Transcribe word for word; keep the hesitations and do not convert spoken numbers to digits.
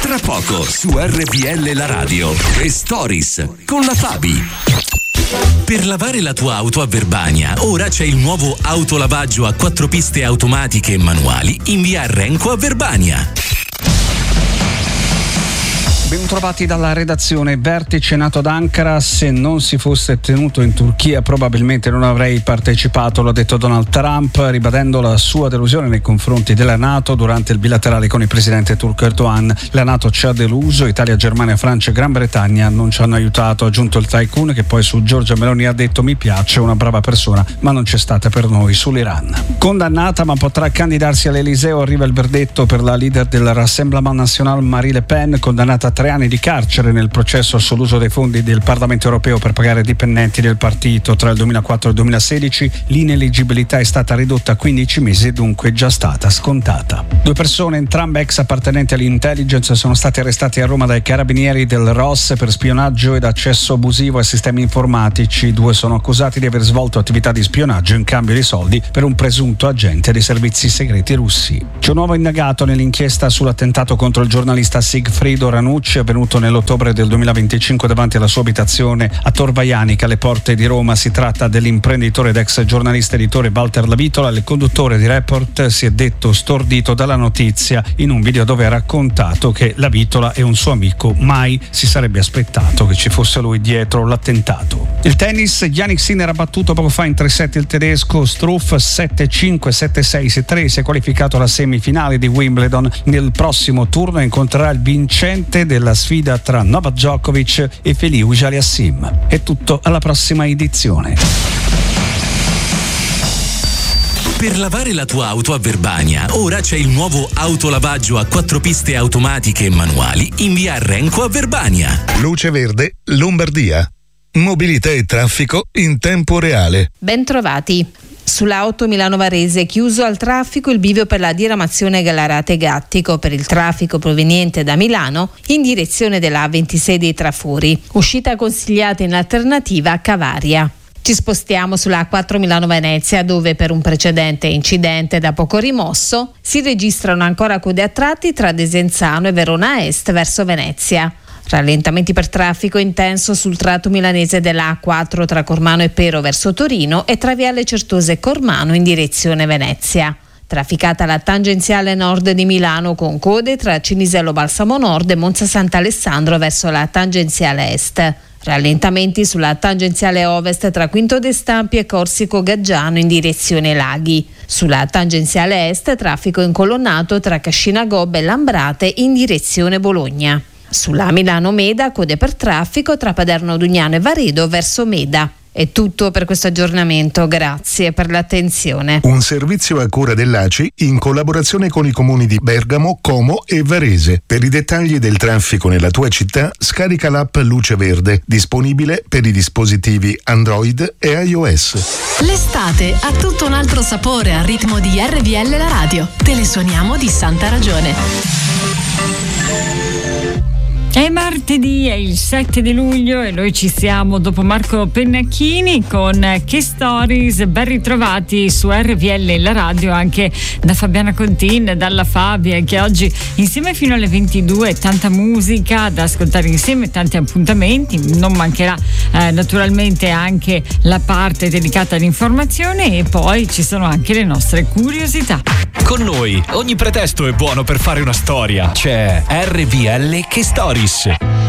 Tra poco su R P L la radio, The Stories con la Fabi. Per lavare la tua auto a Verbania, ora c'è il nuovo autolavaggio a quattro piste automatiche e manuali in via Renco a Verbania. Bentrovati dalla redazione. Vertice NATO ad Ankara. Se non si fosse tenuto in Turchia probabilmente non avrei partecipato, l'ha detto Donald Trump, ribadendo la sua delusione nei confronti della NATO durante il bilaterale con il presidente turco Erdogan. La NATO ci ha deluso, Italia, Germania, Francia e Gran Bretagna non ci hanno aiutato, ha aggiunto il tycoon, che poi su Giorgia Meloni ha detto: mi piace, una brava persona, ma non c'è stata per noi sull'Iran. Condannata ma potrà candidarsi all'Eliseo, arriva il verdetto per la leader del Rassemblement National Marine Le Pen, condannata a tre anni di carcere nel processo sull'uso dei fondi del Parlamento europeo per pagare dipendenti del partito tra il duemilaquattro e il duemilasedici. L'ineleggibilità è stata ridotta a quindici mesi e dunque già stata scontata. Due persone, entrambe ex appartenenti all'intelligence, sono state arrestate a Roma dai carabinieri del R O S per spionaggio ed accesso abusivo ai sistemi informatici. I due sono accusati di aver svolto attività di spionaggio in cambio di soldi per un presunto agente dei servizi segreti russi. C'è un nuovo indagato nell'inchiesta sull'attentato contro il giornalista Sigfrido Ranucci, avvenuto nell'ottobre del duemilaventicinque davanti alla sua abitazione a Tor Vaianica, alle porte di Roma. Si tratta dell'imprenditore ed ex giornalista editore Walter Lavitola. Il conduttore di Report si è detto stordito dalla notizia in un video dove ha raccontato che Lavitola è un suo amico, mai si sarebbe aspettato che ci fosse lui dietro l'attentato. Il tennis, Jannik Sinner ha battuto poco fa in tre set il tedesco Struff sette cinque, sette sei, sei tre, si è qualificato alla semifinale di Wimbledon. Nel prossimo turno incontrerà il vincente della sfida tra Novak Djokovic e Feliu Auger-Aliassime. È tutto, alla prossima edizione. Per lavare la tua auto a Verbania, ora c'è il nuovo autolavaggio a quattro piste automatiche e manuali in via Renco a Verbania. Luce Verde, Lombardia. Mobilità e traffico in tempo reale. Bentrovati. Sulla otto Milano Varese, chiuso al traffico il bivio per la diramazione Gallarate-Gattico per il traffico proveniente da Milano in direzione della A ventisei dei Trafori. Uscita consigliata in alternativa a Cavaria. Ci spostiamo sulla A quattro Milano Venezia, dove per un precedente incidente da poco rimosso si registrano ancora code a tratti tra Desenzano e Verona Est verso Venezia. Rallentamenti per traffico intenso sul tratto milanese della A quattro tra Cormano e Pero verso Torino e tra Viale Certosa e Cormano in direzione Venezia. Trafficata la tangenziale nord di Milano con code tra Cinisello Balsamo Nord e Monza Sant'Alessandro verso la tangenziale est. Rallentamenti sulla tangenziale ovest tra Quinto de Stampi e Corsico Gaggiano in direzione Laghi. Sulla tangenziale est traffico incolonnato tra Cascina Gobba e Lambrate in direzione Bologna. Sulla Milano Meda, code per traffico tra Paderno Dugnano e Varedo verso Meda. È tutto per questo aggiornamento, grazie per l'attenzione. Un servizio a cura dell'A C I in collaborazione con i comuni di Bergamo, Como e Varese. Per i dettagli del traffico nella tua città, scarica l'app Luce Verde, disponibile per i dispositivi Android e iOS. L'estate ha tutto un altro sapore al ritmo di R V L la radio. Te le suoniamo di santa ragione. È martedì, è il sette di luglio e noi ci siamo dopo Marco Pennacchini con Che Stories. Ben ritrovati su R V L la radio anche da Fabiana Contin, dalla Fabia, che oggi insieme fino alle ventidue tanta musica da ascoltare insieme, tanti appuntamenti. Non mancherà eh, naturalmente anche la parte dedicata all'informazione e poi ci sono anche le nostre curiosità. Con noi ogni pretesto è buono per fare una storia. C'è R V L Che Stories.